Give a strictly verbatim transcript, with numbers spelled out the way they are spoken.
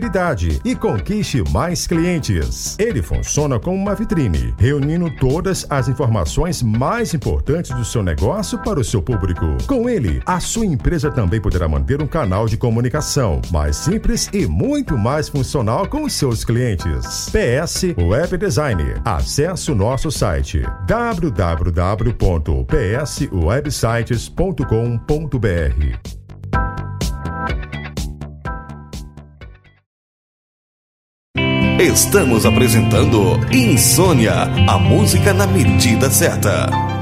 produtividade e conquiste mais clientes. Ele funciona como uma vitrine, reunindo todas as informações mais importantes do seu negócio para o seu público. Com ele, a sua empresa também poderá manter um canal de comunicação mais simples e muito mais funcional com os seus clientes. P S Web Design. Acesse o nosso site w w w ponto p s websites ponto com ponto b r. Estamos apresentando Insônia, a música na medida certa.